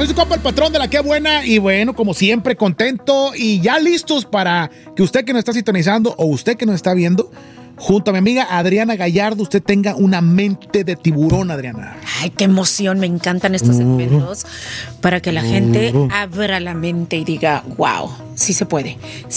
su compa el patrón de la que buena y bueno, como siempre, contento y ya listos para que usted que nos está sintonizando o usted que nos está viendo, junto a mi amiga Adriana Gallardo, usted tenga una mente de tiburón, Adriana. Ay, qué emoción, me encantan estos segmentos para que la gente abra la mente y diga, wow, sí se puede.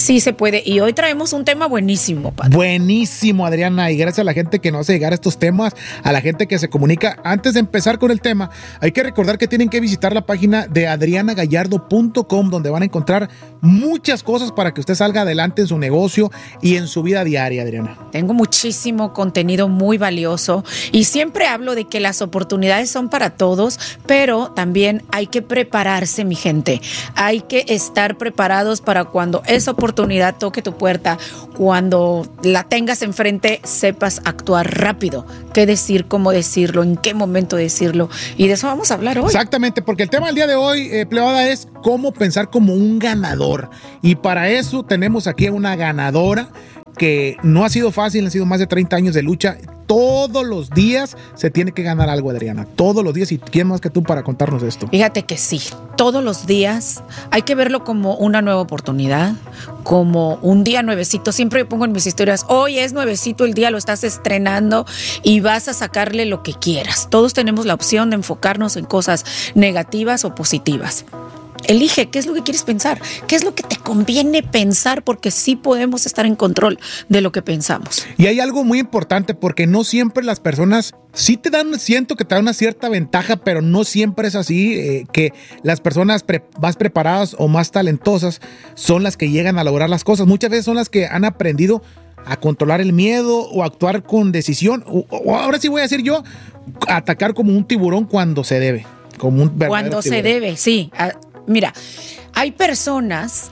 Y hoy traemos un tema buenísimo, padre. Buenísimo, Adriana, y gracias a la gente que nos hace llegar a estos temas, a la gente que se comunica. Antes de empezar con el tema, hay que recordar que tienen que visitar la página de adrianagallardo.com, donde van a encontrar muchas cosas para que usted salga adelante en su negocio y en su vida diaria, Adriana. Tengo muchísimo contenido muy valioso y siempre hablo de que las oportunidades son para todos, pero también hay que prepararse, mi gente. Hay que estar preparados para cuando esa oportunidad toque tu puerta, cuando la tengas enfrente, sepas actuar rápido. Qué decir, cómo decirlo, en qué momento decirlo. Y de eso vamos a hablar hoy. Exactamente, porque el tema del día de hoy, plebada, es cómo pensar como un ganador. Y para eso tenemos aquí a una ganadora que no ha sido fácil, han sido más de 30 años de lucha. Todos los días se tiene que ganar algo, Adriana. Todos los días. ¿Y quién más que tú para contarnos esto? Fíjate que sí, todos los días hay que verlo como una nueva oportunidad, como un día nuevecito. Siempre yo pongo en mis historias, hoy es nuevecito el día, lo estás estrenando y vas a sacarle lo que quieras. Todos tenemos la opción de enfocarnos en cosas negativas o positivas. Elige qué es lo que quieres pensar, qué es lo que te conviene pensar, porque sí podemos estar en control de lo que pensamos. Y hay algo muy importante, porque no siempre las personas sí siento que te dan una cierta ventaja, pero no siempre es así, que las personas más preparadas o más talentosas son las que llegan a lograr las cosas. Muchas veces son las que han aprendido a controlar el miedo o actuar con decisión, o ahora sí voy a decir yo, atacar como un tiburón cuando se debe. Como un cuando tiburón. Se debe, sí. Mira, hay personas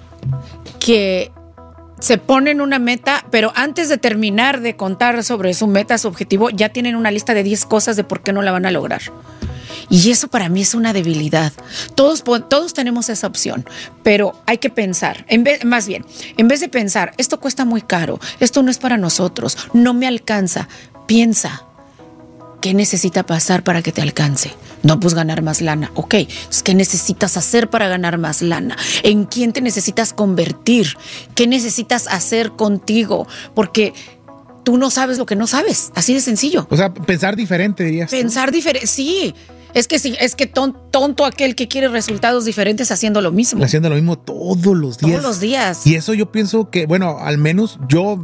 que se ponen una meta, pero antes de terminar de contar sobre su meta, su objetivo, ya tienen una lista de 10 cosas de por qué no la van a lograr. Y eso para mí es una debilidad. Todos tenemos esa opción, pero hay que pensar. En vez de pensar, esto cuesta muy caro, esto no es para nosotros, no me alcanza, piensa. ¿Qué necesita pasar para que te alcance? No, pues ganar más lana. Ok, ¿qué necesitas hacer para ganar más lana? ¿En quién te necesitas convertir? ¿Qué necesitas hacer contigo? Porque tú no sabes lo que no sabes. Así de sencillo. O sea, pensar diferente, dirías. Pensar diferente, sí. Es que tonto aquel que quiere resultados diferentes haciendo lo mismo. Haciendo lo mismo todos los días. Todos los días. Y eso yo pienso que, bueno, al menos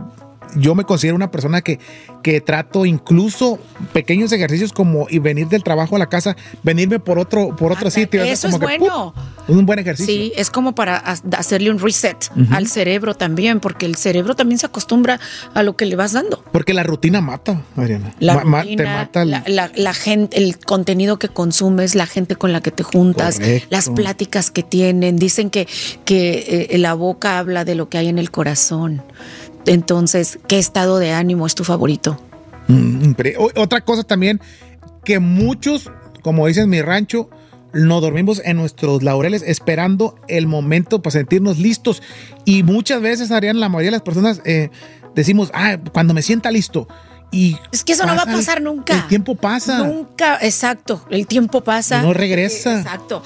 yo me considero una persona que trato incluso pequeños ejercicios como y venir del trabajo a la casa, venirme por otro sitio. Eso como es bueno. Un buen ejercicio. Sí, es como para hacerle un reset al cerebro también, porque el cerebro también se acostumbra a lo que le vas dando. Porque la rutina mata, Adriana. Te mata la gente, el contenido que consumes, la gente con la que te juntas, correcto, las pláticas que tienen. Dicen que la boca habla de lo que hay en el corazón. Entonces, ¿qué estado de ánimo es tu favorito? Otra cosa también, que muchos, como dicen en mi rancho, nos dormimos en nuestros laureles esperando el momento para sentirnos listos. Y muchas veces, Ariana, la mayoría de las personas decimos, cuando me sienta listo. Y es que eso no va a pasar nunca. El tiempo pasa. Nunca, exacto. El tiempo pasa. No regresa. Exacto.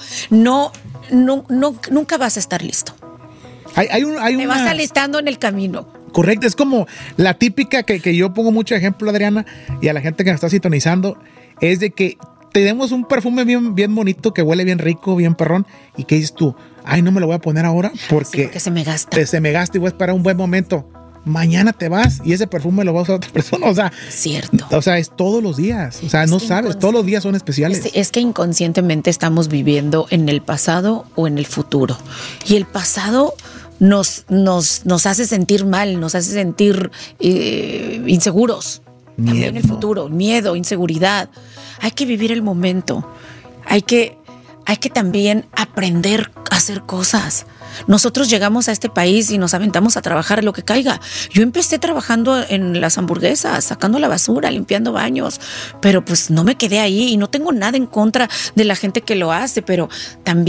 Nunca vas a estar listo. Te vas alistando en el camino. Correcto, es como la típica que yo pongo mucho ejemplo, Adriana, y a la gente que me está sintonizando, es de que tenemos un perfume bien bonito, que huele bien rico, bien perrón, y que dices tú, no me lo voy a poner ahora porque se me gasta. Se me gasta y voy a esperar un buen momento. Mañana te vas y ese perfume lo va a usar otra persona, o sea. Cierto. O sea, es todos los días, o sea, no sabes, todos los días son especiales. Es que inconscientemente estamos viviendo en el pasado o en el futuro. Y el pasado nos hace sentir mal, nos hace sentir inseguros. También el futuro, miedo, inseguridad. Hay que vivir el momento. Hay que también aprender a hacer cosas. Nosotros llegamos a este país y nos aventamos a trabajar lo que caiga. Yo empecé trabajando en las hamburguesas, sacando la basura, limpiando baños, pero pues no me quedé ahí y no tengo nada en contra de la gente que lo hace, pero también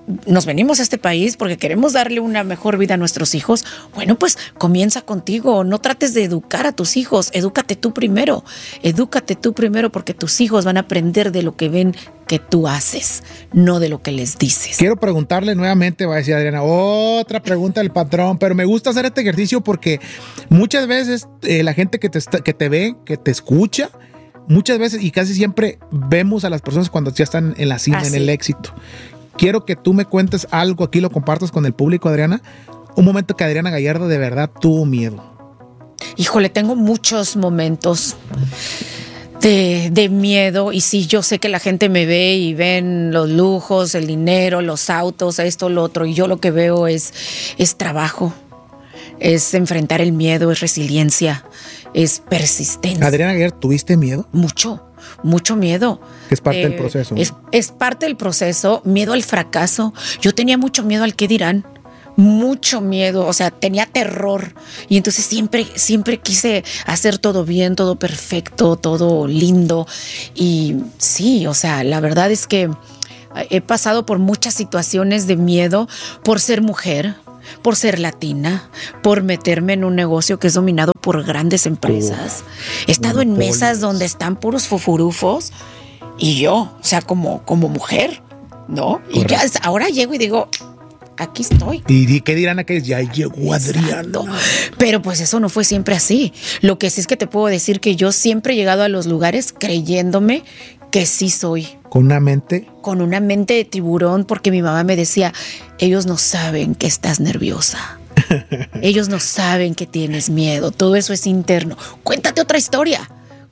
nos venimos a este país porque queremos darle una mejor vida a nuestros hijos. Bueno, pues comienza contigo. No trates de educar a tus hijos. Edúcate tú primero. Edúcate tú primero porque tus hijos van a aprender de lo que ven que tú haces, no de lo que les dices. Quiero preguntarle nuevamente, va a decir Adriana, otra pregunta del patrón, pero me gusta hacer este ejercicio porque muchas veces la gente que te ve, que te escucha, muchas veces y casi siempre vemos a las personas cuando ya están en la cima, en el éxito. Quiero que tú me cuentes algo, aquí lo compartas con el público, Adriana. Un momento que Adriana Gallardo de verdad tuvo miedo. Híjole, tengo muchos momentos de miedo, y sí, yo sé que la gente me ve y ven los lujos, el dinero, los autos, esto, lo otro, y yo lo que veo es trabajo, es enfrentar el miedo, es resiliencia, es persistencia. Adriana Gallardo, ¿tuviste miedo? Mucho miedo. Que es parte del proceso, ¿no? Es parte del proceso, miedo al fracaso. Yo tenía mucho miedo al qué dirán. Mucho miedo, o sea, tenía terror, y entonces siempre quise hacer todo bien, todo perfecto, todo lindo. Y sí, o sea, la verdad es que he pasado por muchas situaciones de miedo por ser mujer, por ser latina, por meterme en un negocio que es dominado por grandes empresas. He estado en mesas donde están puros fufurufos, y yo, o sea, como mujer, ¿no? Correcto. Y ya ahora llego y digo, aquí estoy. ¿Y qué dirán aquellos? Ya llegó Adriana. Pero pues eso no fue siempre así. Lo que sí es que te puedo decir que yo siempre he llegado a los lugares creyéndome que sí soy. ¿Con una mente? Con una mente de tiburón, porque mi mamá me decía, ellos no saben que estás nerviosa. Ellos no saben que tienes miedo. Todo eso es interno. Cuéntate otra historia.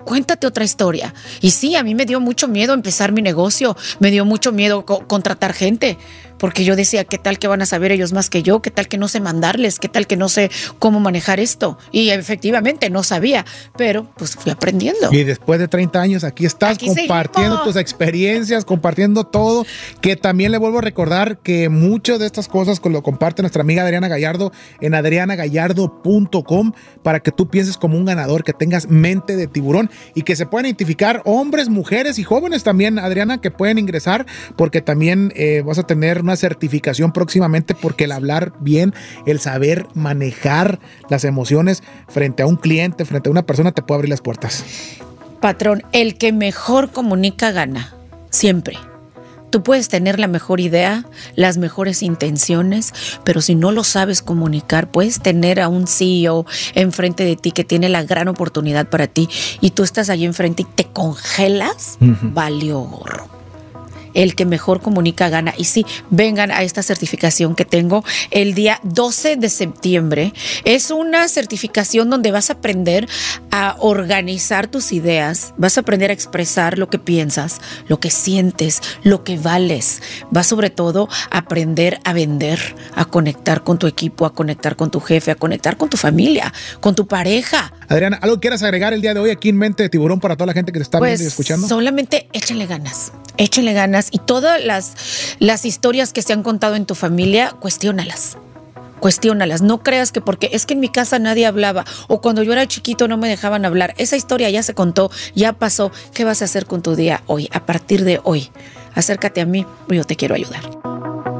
Y sí, a mí me dio mucho miedo empezar mi negocio. Me dio mucho miedo contratar gente. Porque yo decía, ¿qué tal que van a saber ellos más que yo? ¿Qué tal que no sé mandarles? ¿Qué tal que no sé cómo manejar esto? Y efectivamente no sabía, pero pues fui aprendiendo. Y después de 30 años aquí estás compartiendo tus experiencias, compartiendo todo, que también le vuelvo a recordar que muchas de estas cosas lo comparte nuestra amiga Adriana Gallardo en adrianagallardo.com para que tú pienses como un ganador, que tengas mente de tiburón y que se puedan identificar hombres, mujeres y jóvenes también, Adriana, que pueden ingresar, porque también vas a tener una certificación próximamente, porque el hablar bien, el saber manejar las emociones frente a un cliente, frente a una persona, te puede abrir las puertas. Patrón, el que mejor comunica gana, siempre. Tú puedes tener la mejor idea, las mejores intenciones, pero si no lo sabes comunicar, puedes tener a un CEO enfrente de ti que tiene la gran oportunidad para ti y tú estás allí enfrente y te congelas, valió gorro. El que mejor comunica gana. Y sí, vengan a esta certificación que tengo el día 12 de septiembre. Es una certificación donde vas a aprender a organizar tus ideas, vas a aprender a expresar lo que piensas, lo que sientes, lo que vales. Vas sobre todo a aprender a vender, a conectar con tu equipo, a conectar con tu jefe, a conectar con tu familia, con tu pareja. Adriana, ¿algo quieras agregar el día de hoy aquí en Mente de Tiburón para toda la gente que te está viendo y escuchando? Solamente échenle ganas. Y todas las historias que se han contado en tu familia, cuestiónalas. No creas que porque es que en mi casa nadie hablaba o cuando yo era chiquito no me dejaban hablar. Esa historia ya se contó, ya pasó. ¿Qué vas a hacer con tu día hoy? A partir de hoy, acércate a mí, yo te quiero ayudar.